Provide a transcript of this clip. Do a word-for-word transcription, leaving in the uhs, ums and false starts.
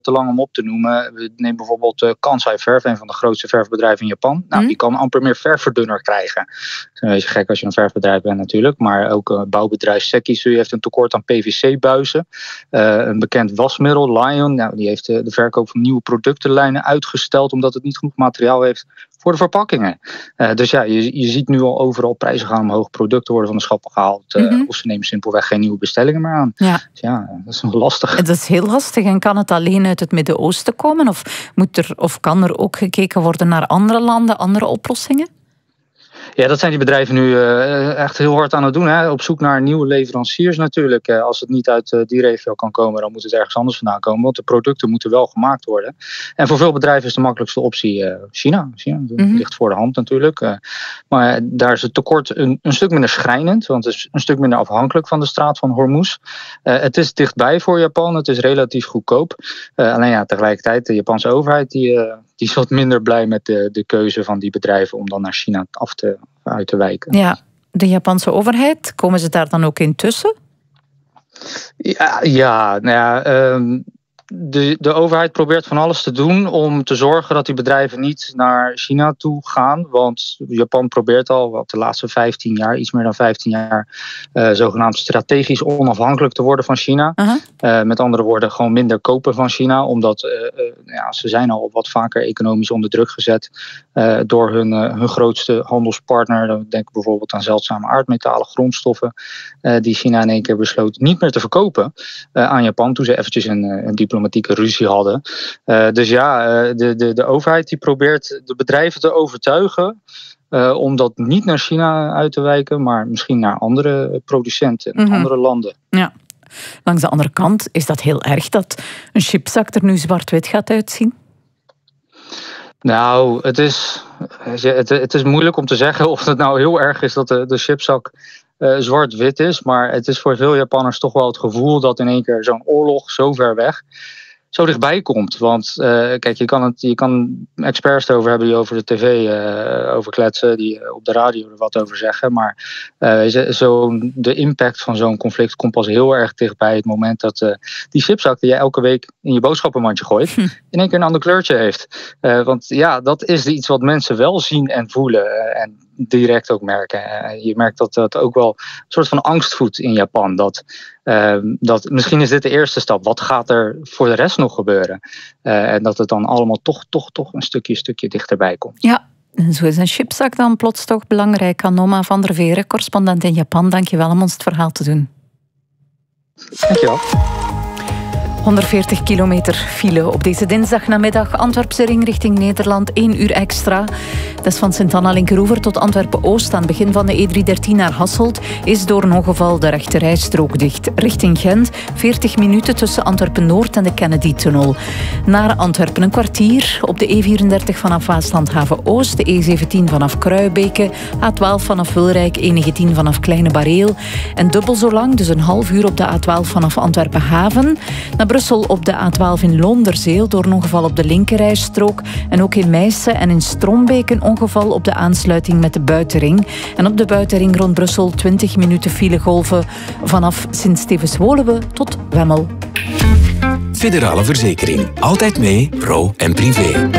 te lang om op te noemen. Neem bijvoorbeeld uh, Kansai Verf, een van de grootste verfbedrijven in Japan. Nou, mm. Die kan amper meer verfverdunner krijgen. Dat is een beetje gek als je een verfbedrijf bent natuurlijk. Maar ook uh, bouwbedrijf Sekisui heeft een tekort aan P V C-buizen. Uh, een bekend wasmiddel, Lion, nou, die heeft uh, de verkoop van nieuwe productenlijnen uitgesteld omdat het niet genoeg materiaal heeft voor de verpakkingen. Uh, dus ja, je, je ziet nu al overal prijzen gaan omhoog, producten worden van de schappen gehaald. Uh, mm-hmm. Of ze nemen simpelweg geen nieuwe bestellingen meer aan. Ja. Dus ja, dat is nog lastig. Dat is heel lastig. En kan het alleen uit het Midden-Oosten komen? Of, moet er, of kan er ook gekeken worden naar andere landen, andere oplossingen? Ja, dat zijn die bedrijven nu uh, echt heel hard aan het doen. Hè? Op zoek naar nieuwe leveranciers natuurlijk. Uh, als het niet uit uh, die regio kan komen, dan moet het ergens anders vandaan komen. Want de producten moeten wel gemaakt worden. En voor veel bedrijven is de makkelijkste optie uh, China. China mm-hmm. ligt voor de hand natuurlijk. Uh, maar uh, daar is het tekort een, een stuk minder schrijnend. Want het is een stuk minder afhankelijk van de straat van Hormuz. Uh, het is dichtbij voor Japan. Het is relatief goedkoop. Uh, alleen ja, tegelijkertijd, de Japanse overheid die... Uh, Die is wat minder blij met de, de keuze van die bedrijven om dan naar China af te, uit te wijken. Ja, de Japanse overheid, komen ze daar dan ook in tussen? Ja, ja, nou ja um, de, de overheid probeert van alles te doen om te zorgen dat die bedrijven niet naar China toe gaan. Want Japan probeert al wat de laatste vijftien jaar, iets meer dan vijftien jaar, uh, zogenaamd strategisch onafhankelijk te worden van China. Uh-huh. Uh, met andere woorden, gewoon minder kopen van China. Omdat uh, uh, ja, ze zijn al wat vaker economisch onder druk gezet uh, door hun, uh, hun grootste handelspartner. Dan denk ik bijvoorbeeld aan zeldzame aardmetalen, grondstoffen. Uh, die China in één keer besloot niet meer te verkopen uh, aan Japan. Toen ze eventjes een, een diplomatieke ruzie hadden. Uh, dus ja, uh, de, de, de overheid die probeert de bedrijven te overtuigen Uh, om dat niet naar China uit te wijken, maar misschien naar andere producenten, mm-hmm. andere landen. Ja. Langs de andere kant is dat heel erg dat een chipzak er nu zwart-wit gaat uitzien? Nou, het is, het, het is moeilijk om te zeggen of het nou heel erg is dat de, de chipzak uh, zwart-wit is. Maar het is voor veel Japanners toch wel het gevoel dat in één keer zo'n oorlog zo ver weg zo dichtbij komt. Want uh, kijk, je kan, het, je kan experts erover hebben die over de tv uh, over kletsen, die uh, op de radio er wat over zeggen. Maar uh, zo, de impact van zo'n conflict komt pas heel erg dichtbij het moment dat uh, die chipzak die je elke week in je boodschappenmandje gooit, hm. in één keer een ander kleurtje heeft. Uh, want ja, dat is iets wat mensen wel zien en voelen uh, en direct ook merken. Uh, je merkt dat dat ook wel een soort van angst voedt in Japan. Dat, uh, dat misschien is dit de eerste stap. Wat gaat er voor de rest nog gebeuren? Uh, en dat het dan allemaal toch, toch, toch een stukje, stukje dichterbij komt. Ja, en zo is een chipzak dan plots toch belangrijk. Noma van der Veren, correspondent in Japan. Dank je wel om ons het verhaal te doen. Dank je wel. honderdveertig kilometer file op deze dinsdagnamiddag. Antwerpse ring richting Nederland, één uur extra. Dat is van Sint-Anna Linkeroever tot Antwerpen-Oost. Aan het begin van de E driehonderddertien naar Hasselt is door een ongeval de rechterrijstrook dicht. Richting Gent, veertig minuten tussen Antwerpen-Noord en de Kennedy-tunnel. Naar Antwerpen een kwartier. Op de E vierendertig vanaf Waaslandhaven-Oost, de E zeventien vanaf Kruibeke, A twaalf vanaf Wilrijk, E negentien vanaf Kleine Bareel. En dubbel zo lang, dus een half uur op de A twaalf vanaf Antwerpen-Haven. Naar Brussel op de A twaalf in Loonderzeel door een ongeval op de linkerrijstrook. En ook in Meissen en in Strombeek een ongeval op de aansluiting met de buitenring. En op de buitenring rond Brussel twintig minuten filegolven vanaf Sint-Stevens-Woluwe tot Wemmel. Federale Verzekering. Altijd mee, pro en privé.